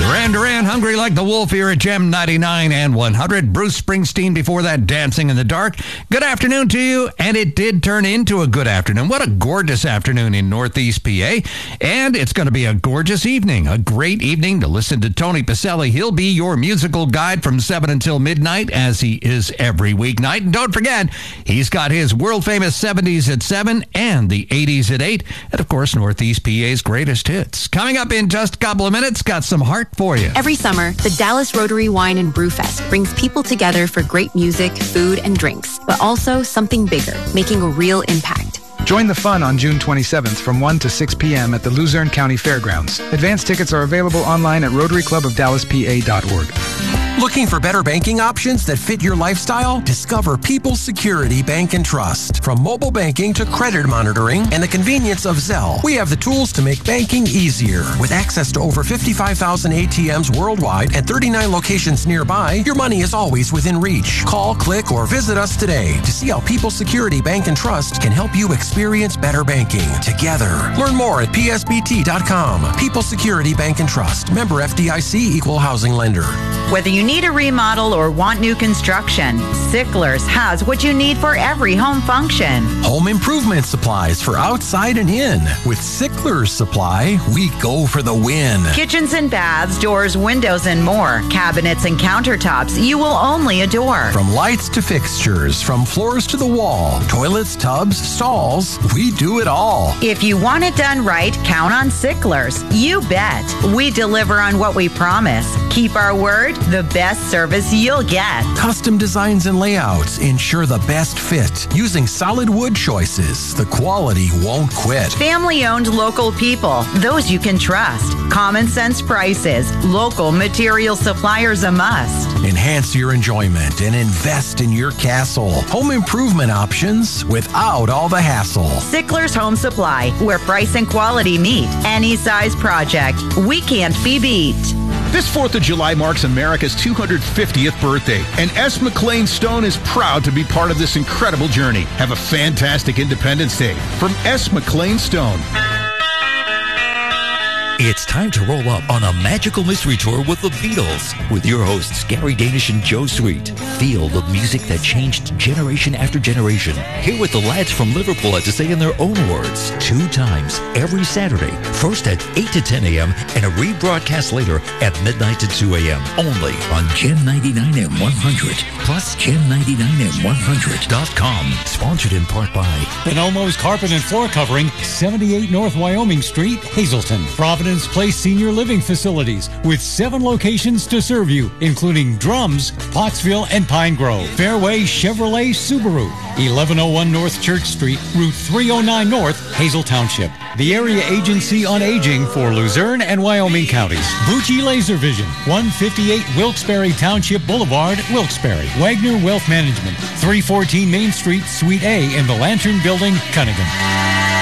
Duran Duran, Hungry Like the Wolf here at Gem 99 and 100. Bruce Springsteen before that, Dancing in the Dark. Good afternoon to you, and it did turn into a good afternoon. What a gorgeous afternoon in Northeast PA, and it's going to be a gorgeous evening, a great evening to listen to Tony Pacelli. He'll be your musical guide from 7 until midnight, as he is every weeknight. And don't forget, he's got his world-famous 70s at 7 and the 80s at 8, and of course, Northeast PA's greatest hits. Coming up in just a couple of minutes, got some heart for you. Every summer, the Dallas Rotary Wine and Brew Fest brings people together for great music, food, and drinks, but also something bigger, making a real impact. Join the fun on June 27th from 1 to 6 p.m. at the Luzerne County Fairgrounds. Advance tickets are available online at RotaryClubOfDallasPA.org. Looking for better banking options that fit your lifestyle? Discover People's Security Bank and Trust. From mobile banking to credit monitoring and the convenience of Zelle, we have the tools to make banking easier. With access to over 55,000 ATMs worldwide and 39 locations nearby, your money is always within reach. Call, click, or visit us today to see how People's Security Bank and Trust can help you experience better banking together. Learn more at psbt.com. People's Security Bank and Trust. Member FDIC, Equal Housing Lender. Whether you need a remodel or want new construction, Sickler's has what you need for every home function. Home improvement supplies for outside and in. With Sickler's Supply, we go for the win. Kitchens and baths, doors, windows, and more. Cabinets and countertops you will only adore. From lights to fixtures, from floors to the wall, toilets, tubs, stalls, we do it all. If you want it done right, count on Sickler's. You bet. We deliver on what we promise. Keep our word, the best service you'll get. Custom designs and layouts ensure the best fit. Using solid wood choices, the quality won't quit. Family-owned local people, those you can trust. Common sense prices, local material suppliers a must. Enhance your enjoyment and invest in your castle. Home improvement options without all the hassle. Sickler's Home Supply, where price and quality meet. Any size project, we can't be beat. This 4th of July marks America's 250th birthday, and S. McLean Stone is proud to be part of this incredible journey. Have a fantastic Independence Day from S. McLean Stone. It's time to roll up on a magical mystery tour with the Beatles with your hosts Gary Danish and Joe Sweet. Feel the music that changed generation after generation. Hear what the lads from Liverpool had to say in their own words. 2 times every Saturday, first at 8 to 10 a.m. and a rebroadcast later at midnight to 2 a.m. Only on Gem 99 and 100 plus Gem99and100.com. Sponsored in part by Bonomo's Carpet and Floor Covering, 78 North Wyoming Street, Hazleton. Providence Place Senior Living Facilities with 7 locations to serve you, including Drums, Pottsville, and Pine Grove. Fairway Chevrolet Subaru, 1101 North Church Street, Route 309 North, Hazel Township. The Area Agency on Aging for Luzerne and Wyoming counties. Bucci Laser Vision, 158 Wilkes-Barre Township Boulevard, Wilkes-Barre. Wagner Wealth Management, 314 Main Street, Suite A in the Lantern Building, Cunningham.